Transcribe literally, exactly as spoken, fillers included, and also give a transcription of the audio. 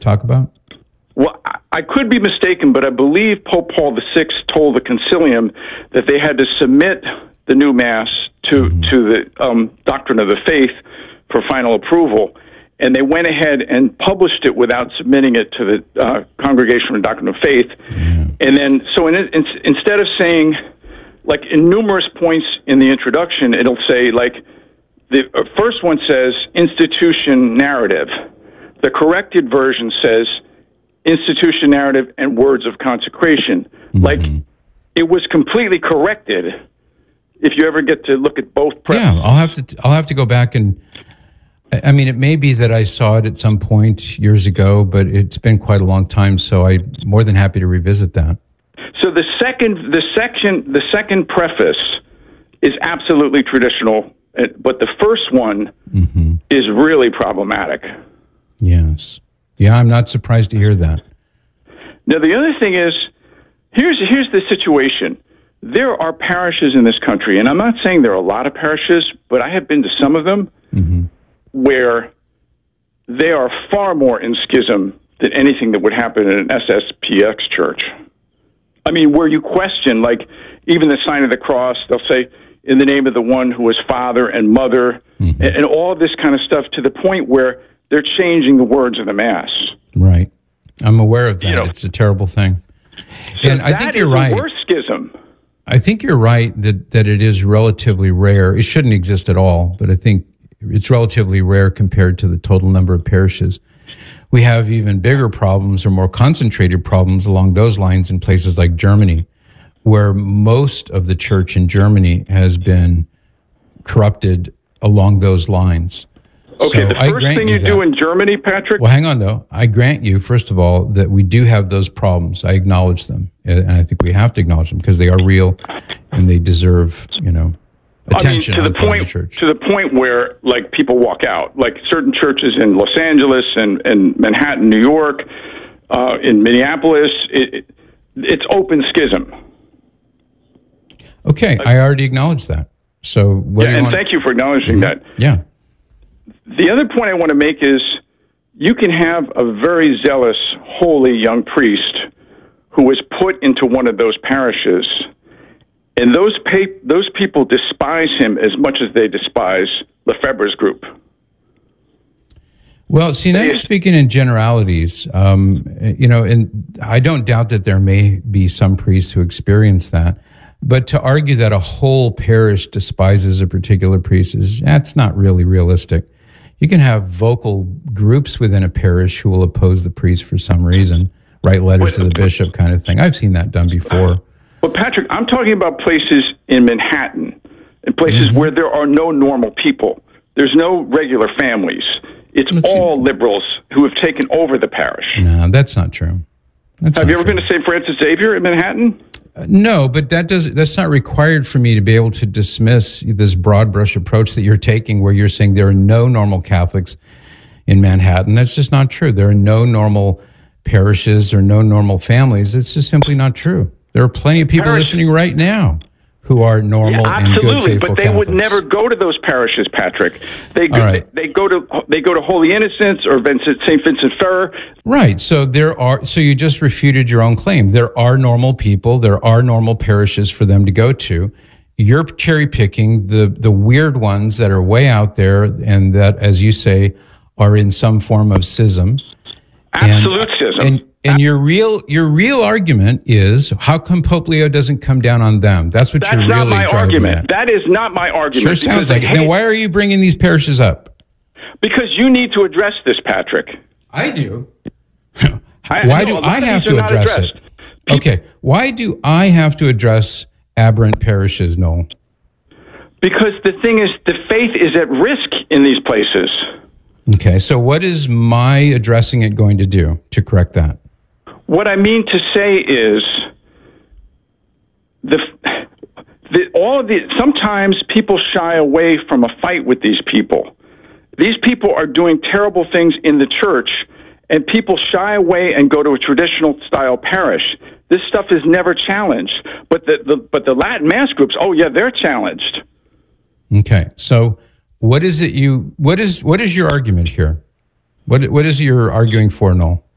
talk about? Well, I could be mistaken, but I believe Pope Paul the Sixth told the Concilium that they had to submit the new Mass to, mm-hmm. to the um, Doctrine of the Faith for final approval, and they went ahead and published it without submitting it to the uh, Congregation for Doctrine of Faith. Mm-hmm. And then, so in, in, instead of saying, like in numerous points in the introduction, it'll say, like, the first one says institution narrative. The corrected version says institution narrative and words of consecration. Mm-hmm. Like, it was completely corrected. If you ever get to look at both prefaces. Yeah, I'll have to. I'll have to go back and. I mean, it may be that I saw it at some point years ago, but it's been quite a long time. So I'm more than happy to revisit that. So the second, the section, the second preface is absolutely traditional, but the first one mm-hmm. is really problematic. Yes. Yeah, I'm not surprised to hear that. Now, the other thing is, here's here's the situation. There are parishes in this country, and I'm not saying there are a lot of parishes, but I have been to some of them mm-hmm. where they are far more in schism than anything that would happen in an S S P X church. I mean, where you question, like, even the sign of the cross, they'll say, in the name of the one who was father and mother, mm-hmm. and, and all this kind of stuff, to the point where they're changing the words of the Mass. Right. I'm aware of that. You know, it's a terrible thing. So and I think you're that is right. the worst schism. I think you're right that, that it is relatively rare. It shouldn't exist at all, but I think it's relatively rare compared to the total number of parishes. We have even bigger problems or more concentrated problems along those lines in places like Germany, where most of the church in Germany has been corrupted along those lines. Okay, so the first thing you, you do in Germany, Patrick? Well, hang on, though. I grant you, first of all, that we do have those problems. I acknowledge them. And I think we have to acknowledge them because they are real and they deserve, you know, attention. I mean, to the point, the church. to the point where, like, people walk out. Like, certain churches in Los Angeles and, and Manhattan, New York, uh, in Minneapolis, it, it, it's open schism. Okay, I already acknowledged that. So, what yeah, do you and want? thank you for acknowledging mm-hmm. that. Yeah. The other point I want to make is you can have a very zealous, holy young priest who was put into one of those parishes, and those pa- those people despise him as much as they despise Lefebvre's group. Well, see, now you're speaking in generalities, um, you know, and I don't doubt that there may be some priests who experience that. But to argue that a whole parish despises a particular priest is, that's not really realistic. You can have vocal groups within a parish who will oppose the priest for some reason, write letters Wait, to the bishop kind of thing. I've seen that done before. Well, Patrick, I'm talking about places in Manhattan, in places mm-hmm. where there are no normal people. There's no regular families. It's Let's all see. liberals who have taken over the parish. No, that's not true. That's have not you ever true. been to Saint Francis Xavier in Manhattan? Uh, no, but that does that's not required for me to be able to dismiss this broad brush approach that you're taking, where you're saying there are no normal Catholics in Manhattan. That's just not true. There are no normal parishes or no normal families. It's just simply not true. There are plenty of people Parish. listening right now who are normal yeah, and good, faithful but they Catholics. would never go to those parishes, Patrick. They go, right. they, they go to they go to Holy Innocents or Vincent, Saint Vincent Ferrer. Right. So there are. So you just refuted your own claim. There are normal people. There are normal parishes for them to go to. You're cherry picking the the weird ones that are way out there, and that, as you say, are in some form of schism. Absolute and, schism. And, And your real your real argument is, how come Pope Leo doesn't come down on them? That's what That's you're really driving at. That's not my argument. That is not my argument. Sure sounds like it. Then why are you bringing these parishes up? Because you need to address this, Patrick. I do. I, why no, do I have to address it? People, okay. Why do I have to address aberrant parishes, Noel? Because the thing is, the faith is at risk in these places. Okay. So what is my addressing it going to do to correct that? What I mean to say is, the, the all of the sometimes people shy away from a fight with these people. These people are doing terrible things in the church, and people shy away and go to a traditional style parish. This stuff is never challenged, but the, the but the Latin Mass groups, oh yeah, they're challenged. Okay, so what is it you what is what is your argument here? What what is you're arguing for, Noel?